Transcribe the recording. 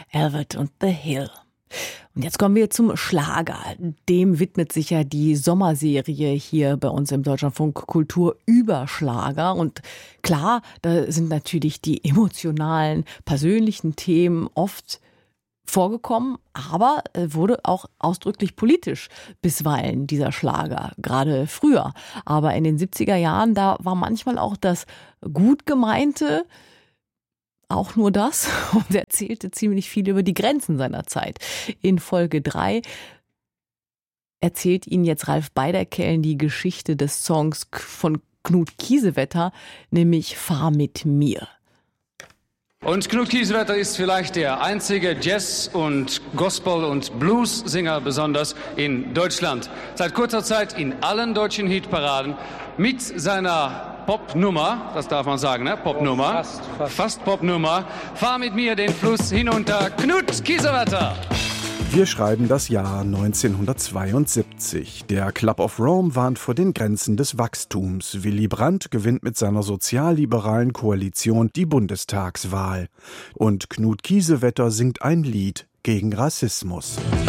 Velvet und The Hill. Und jetzt kommen wir zum Schlager. Dem widmet sich ja die Sommerserie hier bei uns im Deutschlandfunk Kultur über Schlager. Und klar, da sind natürlich die emotionalen, persönlichen Themen oft vorgekommen, aber wurde auch ausdrücklich politisch bisweilen dieser Schlager, gerade früher. Aber in den 70er Jahren, da war manchmal auch das gut gemeinte auch nur das und erzählte ziemlich viel über die Grenzen seiner Zeit. In Folge 3 erzählt Ihnen jetzt Ralf Beiderkellen die Geschichte des Songs von Knut Kiesewetter, nämlich Fahr mit mir. Und Knut Kiesewetter ist vielleicht der einzige Jazz- und Gospel- und Blues-Singer besonders in Deutschland. Seit kurzer Zeit in allen deutschen Hitparaden mit seiner Popnummer, das darf man sagen, ne? Popnummer, fast Popnummer. Fahr mit mir den Fluss hinunter, Knut Kiesewetter. Wir schreiben das Jahr 1972. Der Club of Rome warnt vor den Grenzen des Wachstums. Willy Brandt gewinnt mit seiner sozialliberalen Koalition die Bundestagswahl. Und Knut Kiesewetter singt ein Lied gegen Rassismus.